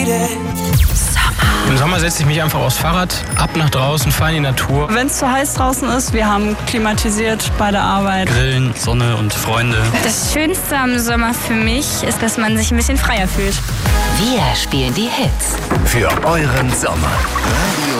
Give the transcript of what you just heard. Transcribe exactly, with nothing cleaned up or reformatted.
Im Sommer setze ich mich einfach aufs Fahrrad, ab nach draußen, fahre in die Natur. Wenn es zu heiß draußen ist, wir haben klimatisiert bei der Arbeit. Grillen, Sonne und Freunde. Das Schönste am Sommer für mich ist, dass man sich ein bisschen freier fühlt. Wir spielen die Hits für euren Sommer.